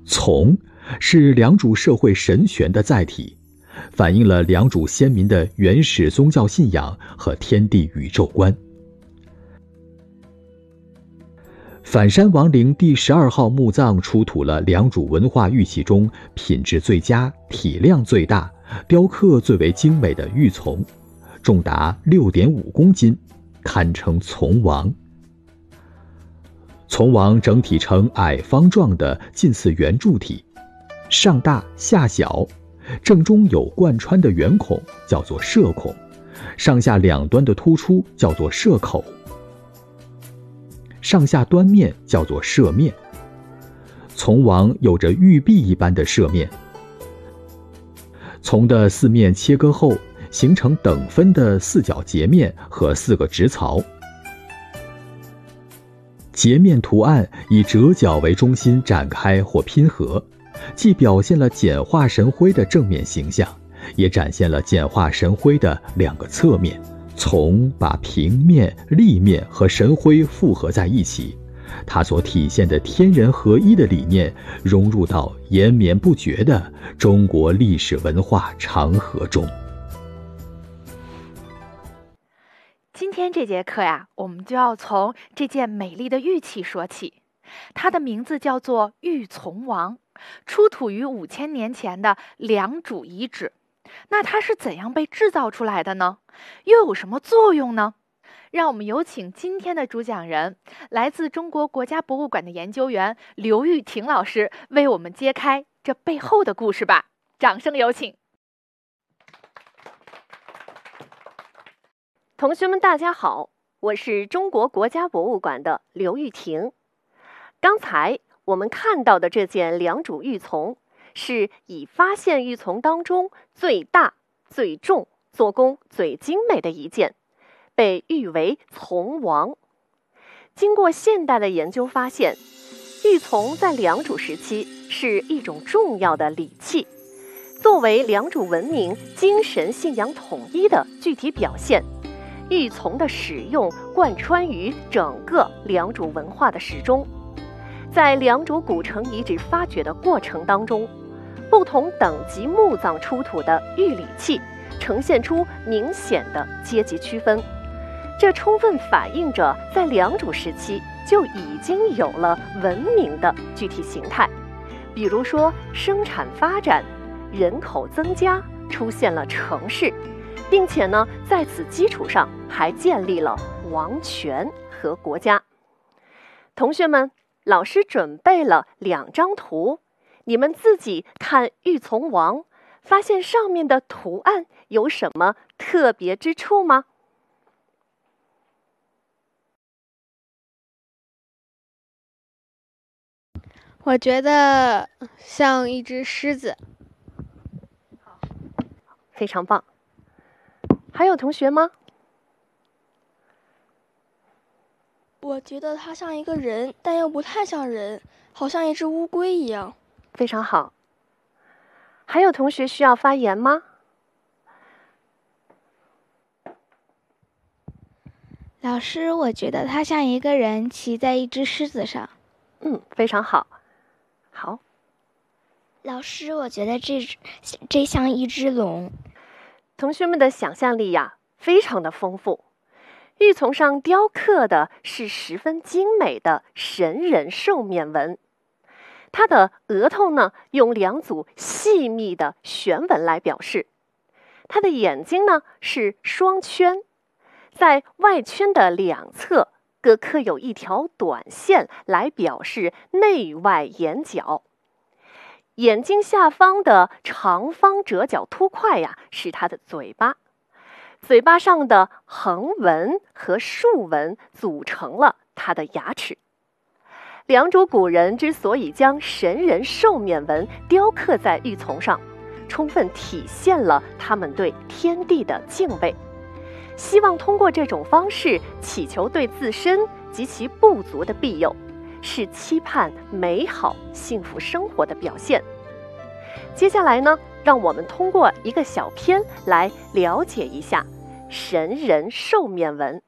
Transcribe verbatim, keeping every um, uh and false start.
从是良渚社会神权的载体，反映了良渚先民的原始宗教信仰和天地宇宙观。反山王陵第十二号墓葬出土了良渚文化玉器中品质最佳、体量最大、雕刻最为精美的玉琮，重达 六点五公斤，堪称琮王。琮王整体呈矮方状的近似圆柱体，上大下小，正中有贯穿的圆孔，叫做射孔，上下两端的突出叫做射口，上下端面叫做射面。琮王有着玉璧一般的射面，琮的四面切割后形成等分的四角截面和四个直槽，截面图案以折角为中心展开或拼合，既表现了简化神徽的正面形象，也展现了简化神徽的两个侧面。琮把平面、立面和神徽复合在一起，它所体现的天人合一的理念融入到延绵不绝的中国历史文化长河中。 今天这节课呀，我们就要从这件美丽的玉器说起，它的名字叫做玉琮王，出土于五千年前的良渚遗址。那它是怎样被制造出来的呢？又有什么作用呢？让我们有请今天的主讲人，来自中国国家博物馆的研究员刘玉婷老师，为我们揭开这背后的故事吧。掌声有请。 同学们大家好，我是中国国家博物馆的刘玉婷。刚才我们看到的这件良渚玉琮，是已发现玉琮当中最大、最重、做工最精美的一件，被誉为琮王。经过现代的研究发现，玉琮在良渚时期是一种重要的礼器，作为良渚文明精神信仰统一的具体表现，玉琮的使用贯穿于整个良渚文化的始终。在良渚古城遗址发掘的过程当中，不同等级墓葬出土的玉礼器呈现出明显的阶级区分，这充分反映着在良渚时期就已经有了文明的具体形态。比如说生产发展，人口增加，出现了城市，并且呢，在此基础上还建立了王权和国家。同学们，老师准备了两张图，你们自己看玉琮王，发现上面的图案有什么特别之处吗？ 我觉得像一只狮子。 非常棒。还有同学吗？ 我觉得它像一个人，但又不太像人，好像一只乌龟一样。 非常好。还有同学需要发言吗？ 老师，我觉得它像一个人骑在一只狮子上。 嗯，非常好。好。 老师，我觉得这这像一只龙。 同学们的想象力呀，非常的丰富。玉琮上雕刻的是十分精美的神人兽面纹，它的额头呢，用两组细密的旋纹来表示。它的眼睛呢是双圈，在外圈的两侧各刻有一条短线来表示内外眼角。眼睛下方的长方折角凸块呀，是它的嘴巴。嘴巴上的横纹和竖纹组成了它的牙齿。良渚古人之所以将神人兽面纹雕刻在玉琮上，充分体现了他们对天地的敬畏，希望通过这种方式祈求对自身及其部族的庇佑，是期盼美好幸福生活的表现。接下来呢，让我们通过一个小片来了解一下神人兽面纹。